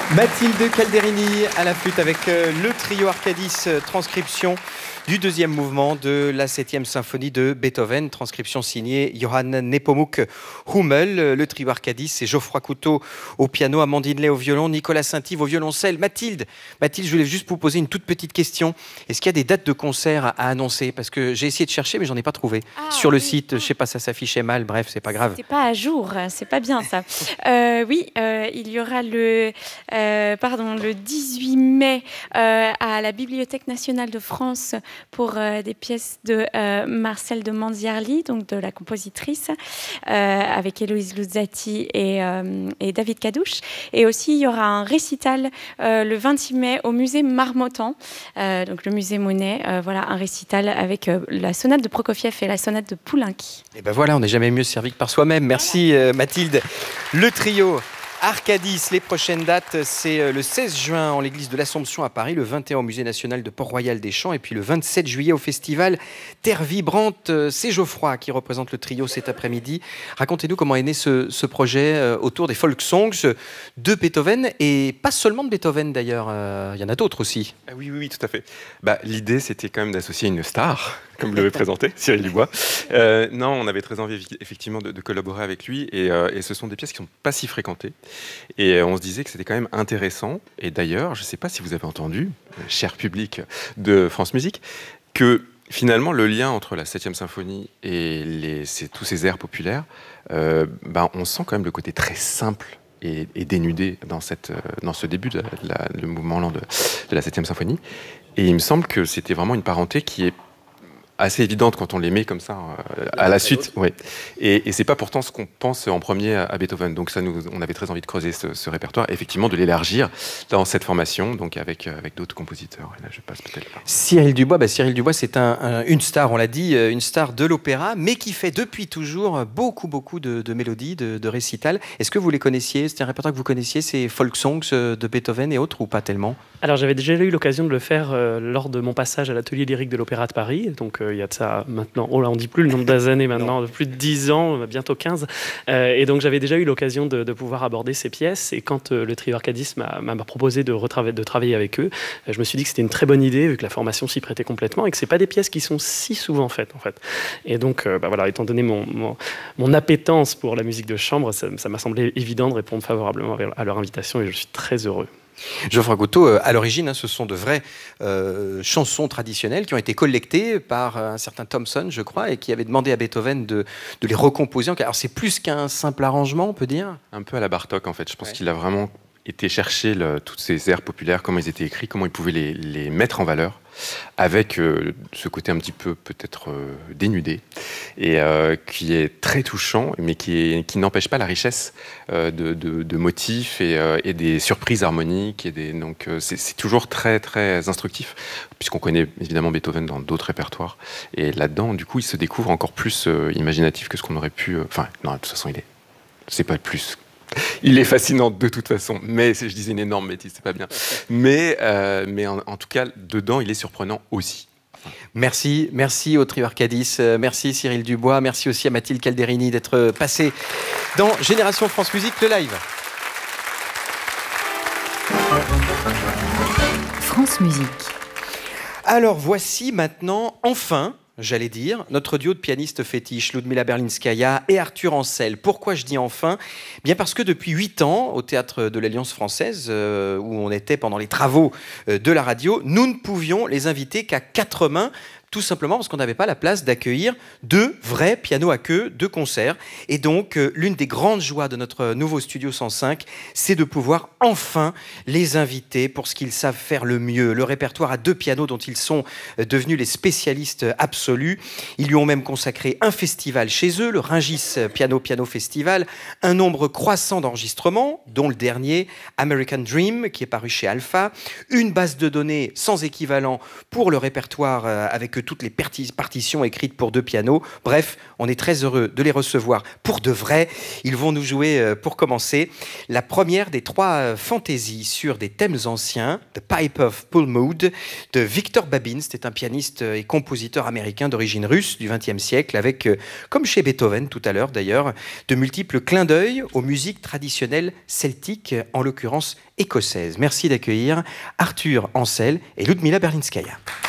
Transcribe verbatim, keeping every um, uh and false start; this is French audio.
Mathilde Calderini à la flûte avec le trio Arcadis, transcription du deuxième mouvement de la septième symphonie de Beethoven, transcription signée Johann Nepomuk Hummel. Le trio Arcadis, c'est Geoffroy Couteau au piano, Amandine Lay au violon, Nicolas Saint-Yves au violoncelle. Mathilde, Mathilde, je voulais juste vous poser une toute petite question. Est-ce qu'il y a des dates de concert à, à annoncer? Parce que j'ai essayé de chercher, mais j'en ai pas trouvé. Ah, sur le oui. site, je sais pas, ça s'affichait mal, bref, c'est pas grave. C'est pas à jour, c'est pas bien ça. euh, oui, euh, il y aura le, euh, pardon, le dix-huit mai euh, à la Bibliothèque nationale de France pour euh, des pièces de euh, Marcel de Manziarly, donc de la compositrice, euh, avec Héloïse Luzzati et, euh, et David Cadouche. Et aussi, il y aura un récital euh, le vingt-six mai au musée Marmottan, euh, donc le musée Monet. Euh, voilà, un récital avec euh, la sonate de Prokofiev et la sonate de Poulenc. Et ben voilà, on n'est jamais mieux servi que par soi-même. Merci euh, Mathilde. Le trio Arcadis, les prochaines dates, c'est le seize juin en l'église de l'Assomption à Paris, le vingt et un au musée national de Port-Royal des Champs et puis le vingt-sept juillet au festival Terre Vibrante. C'est Geoffroy qui représente le trio cet après-midi. Racontez-nous comment est né ce, ce projet autour des folk songs de Beethoven et pas seulement de Beethoven d'ailleurs, euh, il y en a d'autres aussi. Ah oui, oui, oui, tout à fait. Bah, l'idée c'était quand même d'associer une star, comme vous l'avez présenté, Cyril Dubois. Euh, non, on avait très envie effectivement de, de collaborer avec lui et, euh, et ce sont des pièces qui ne sont pas si fréquentées. Et on se disait que c'était quand même intéressant. Et d'ailleurs, je ne sais pas si vous avez entendu, cher public de France Musique, que finalement, le lien entre la septième symphonie et les, ces, tous ces airs populaires, euh, ben, on sent quand même le côté très simple et, et dénudé dans, cette, dans ce début de la, le mouvement lent de, de la septième symphonie. Et il me semble que c'était vraiment une parenté qui est assez évidente quand on les met comme ça euh, à la suite. Ouais. Et, et c'est pas pourtant ce qu'on pense en premier à, à Beethoven. Donc ça nous, on avait très envie de creuser ce, ce répertoire, et effectivement de l'élargir dans cette formation, donc avec, avec d'autres compositeurs. Et là, je passe peut-être par... Cyril Dubois, bah Cyril Dubois, c'est un, un, une star, on l'a dit, une star de l'opéra, mais qui fait depuis toujours beaucoup, beaucoup de, de mélodies, de, de récitals. Est-ce que vous les connaissiez? C'était un répertoire que vous connaissiez, ces folk songs de Beethoven et autres, ou pas tellement? Alors j'avais déjà eu l'occasion de le faire euh, lors de mon passage à l'atelier lyrique de l'Opéra de Paris, donc euh, il y a de ça maintenant, oh là on dit plus le nombre d'années maintenant, de plus de dix ans, bientôt quinze, euh, et donc j'avais déjà eu l'occasion de, de pouvoir aborder ces pièces, et quand euh, le trio Arcadis m'a, m'a proposé de, retrava- de travailler avec eux, euh, je me suis dit que c'était une très bonne idée, vu que la formation s'y prêtait complètement, et que c'est pas des pièces qui sont si souvent faites en fait. Et donc euh, bah, voilà, étant donné mon, mon, mon appétence pour la musique de chambre, ça, ça m'a semblé évident de répondre favorablement à leur invitation, et je suis très heureux. Geoffroy Couteau, à l'origine, hein, ce sont de vraies euh, chansons traditionnelles qui ont été collectées par un certain Thomson, je crois, et qui avait demandé à Beethoven de, de les recomposer. Alors c'est plus qu'un simple arrangement, on peut dire? Un peu à la Bartók, en fait. Je pense ouais. qu'il a vraiment été chercher le, toutes ces airs populaires, comment ils étaient écrits, comment il pouvait les, les mettre en valeur, avec euh, ce côté un petit peu peut-être euh, dénudé, et euh, qui est très touchant, mais qui, est, qui n'empêche pas la richesse euh, de, de, de motifs et, euh, et des surprises harmoniques. Et des, donc euh, c'est, c'est toujours très, très instructif, puisqu'on connaît évidemment Beethoven dans d'autres répertoires. Et là-dedans, du coup, il se découvre encore plus euh, imaginatif que ce qu'on aurait pu... Enfin, euh, non, de toute façon, il est... C'est pas plus... Il est fascinant de toute façon, mais je disais une énorme bêtise, c'est pas bien. Mais, euh, mais en, en tout cas, dedans, il est surprenant aussi. Merci, merci au trio Arcadis, euh, merci Cyril Dubois, merci aussi à Mathilde Calderini d'être passée dans Génération France Musique, le live. France Musique. Alors voici maintenant, enfin... J'allais dire, notre duo de pianistes fétiches, Ludmila Berlinskaya et Arthur Ancel. Pourquoi je dis enfin? Bien parce que depuis huit ans, au Théâtre de l'Alliance française, euh, où on était pendant les travaux euh, de la radio, nous ne pouvions les inviter qu'à quatre mains, tout simplement parce qu'on n'avait pas la place d'accueillir deux vrais pianos à queue de concert. Et donc, euh, l'une des grandes joies de notre nouveau Studio cent cinq, c'est de pouvoir enfin les inviter pour ce qu'ils savent faire le mieux. Le répertoire à deux pianos dont ils sont euh, devenus les spécialistes absolus. Ils lui ont même consacré un festival chez eux, le Rungis Piano Piano Festival, un nombre croissant d'enregistrements, dont le dernier, American Dream, qui est paru chez Alpha, une base de données sans équivalent pour le répertoire euh, avec que toutes les partitions écrites pour deux pianos. Bref, on est très heureux de les recevoir pour de vrai. Ils vont nous jouer, pour commencer, la première des trois fantaisies sur des thèmes anciens, The Pipe of Pulmood, de Victor Babin. C'était un pianiste et compositeur américain d'origine russe du vingtième siècle, avec, comme chez Beethoven tout à l'heure d'ailleurs, de multiples clins d'œil aux musiques traditionnelles celtiques, en l'occurrence écossaises. Merci d'accueillir Arthur Ancel et Ludmila Berlinskaya.